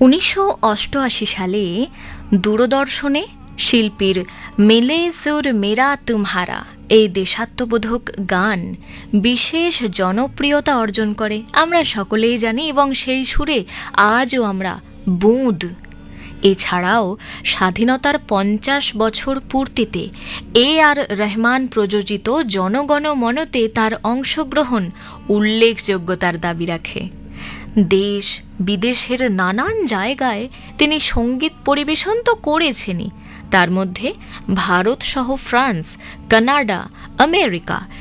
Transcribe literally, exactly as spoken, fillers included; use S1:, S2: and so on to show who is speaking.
S1: উনিশশো অষ্টআশি সালে দূরদর্শনে শিল্পীর মিলে সুর মেরা তুমহারা এই দেশাত্মবোধক গান বিশেষ জনপ্রিয়তা অর্জন করে, আমরা সকলেই জানি, এবং সেই সুরে আজও আমরা বুঁদ। এছাড়াও স্বাধীনতার পঞ্চাশ বছর পূর্তিতে এ আর রহমান প্রযোজিত জনগণ মনতে তার অংশগ্রহণ উল্লেখযোগ্যতার দাবি রাখে। দেশ বিদেশের নানান জায়গায় তিনি সঙ্গীত পরিবেশন তো করেছেনই, তার মধ্যে ভারত সহ ফ্রান্স, কানাডা, আমেরিকা